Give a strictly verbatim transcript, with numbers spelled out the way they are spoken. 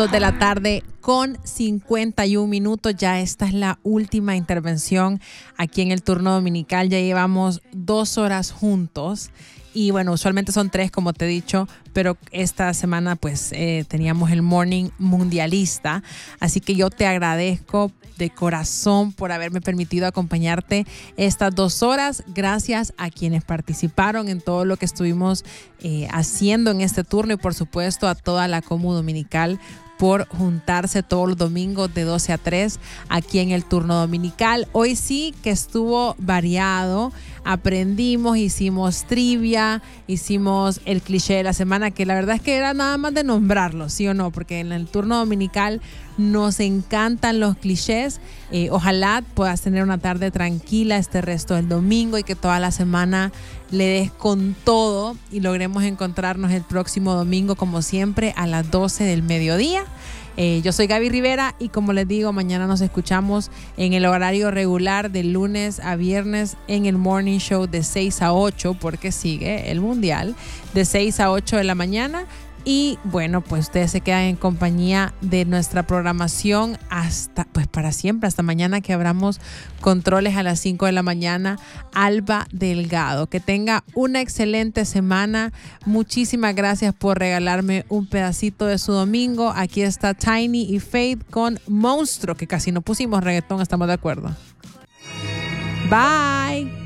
dos de la tarde con cincuenta y un minutos. Ya esta es la última intervención aquí en el turno dominical. Ya llevamos dos horas juntos. Y bueno, usualmente son tres, como te he dicho, pero esta semana pues eh, teníamos el Morning Mundialista. Así que yo te agradezco de corazón por haberme permitido acompañarte estas dos horas. Gracias a quienes participaron en todo lo que estuvimos eh, haciendo en este turno y por supuesto a toda la Comu Dominical por juntarse todos los domingos de doce a tres aquí en el turno dominical. Hoy sí que estuvo variado, aprendimos, hicimos trivia, hicimos el cliché de la semana, que la verdad es que era nada más de nombrarlo, ¿sí o no? Porque en el turno dominical nos encantan los clichés. Eh, ojalá puedas tener una tarde tranquila este resto del domingo y que toda la semana le des con todo y logremos encontrarnos el próximo domingo, como siempre, a las doce del mediodía. Eh, yo soy Gaby Rivera y como les digo, mañana nos escuchamos en el horario regular de lunes a viernes en el Morning Show de seis a ocho, porque sigue el Mundial, de seis a ocho de la mañana. Y bueno, pues ustedes se quedan en compañía de nuestra programación hasta, pues para siempre, hasta mañana que abramos controles a las cinco de la mañana. Alba Delgado, que tenga una excelente semana. Muchísimas gracias por regalarme un pedacito de su domingo. Aquí está Tiny y Faith con Monstruo, que casi no pusimos reggaetón, estamos de acuerdo. Bye.